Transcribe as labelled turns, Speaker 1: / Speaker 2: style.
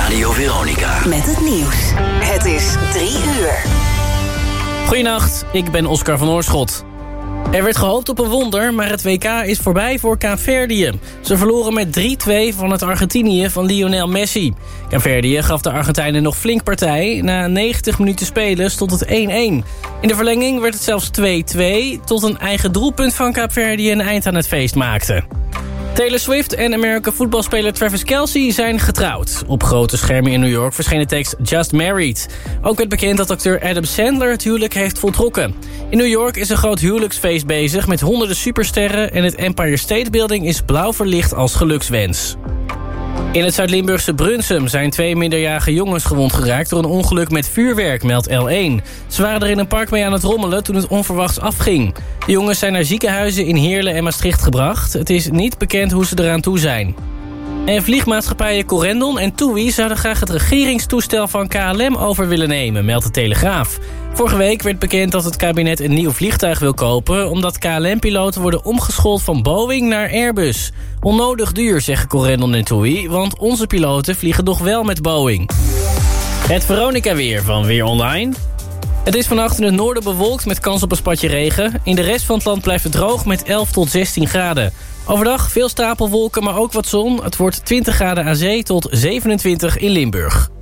Speaker 1: Radio Veronica.
Speaker 2: Met het nieuws. Het is 3 uur.
Speaker 3: Goedenacht, ik ben Oscar van Oorschot. Er werd gehoopt op een wonder, maar het WK is voorbij voor Kaapverdië. Ze verloren met 3-2 van het Argentinië van Lionel Messi. Kaapverdië gaf de Argentijnen nog flink partij. Na 90 minuten spelen stond het 1-1. In de verlenging werd het zelfs 2-2... tot een eigen doelpunt van Kaapverdië een eind aan het feest maakte. Taylor Swift en American voetbalspeler Travis Kelce zijn getrouwd. Op grote schermen in New York verscheen de tekst Just Married. Ook werd bekend dat acteur Adam Sandler het huwelijk heeft voltrokken. In New York is een groot huwelijksfeest bezig met honderden supersterren... en het Empire State Building is blauw verlicht als gelukswens. In het Zuid-Limburgse Brunsum zijn 2 minderjarige jongens gewond geraakt... door een ongeluk met vuurwerk, meldt L1. Ze waren er in een park mee aan het rommelen toen het onverwachts afging. De jongens zijn naar ziekenhuizen in Heerlen en Maastricht gebracht. Het is niet bekend hoe ze eraan toe zijn. En vliegmaatschappijen Corendon en TUI zouden graag het regeringstoestel van KLM over willen nemen, meldt de Telegraaf. Vorige week werd bekend dat het kabinet een nieuw vliegtuig wil kopen... omdat KLM-piloten worden omgeschoold van Boeing naar Airbus. Onnodig duur, zeggen Corendon en TUI, want onze piloten vliegen nog wel met Boeing. Het Veronica-weer van Weer Online. Het is vannacht in het noorden bewolkt met kans op een spatje regen. In de rest van het land blijft het droog met 11 tot 16 graden. Overdag veel stapelwolken, maar ook wat zon. Het wordt 20 graden aan zee tot 27 in Limburg.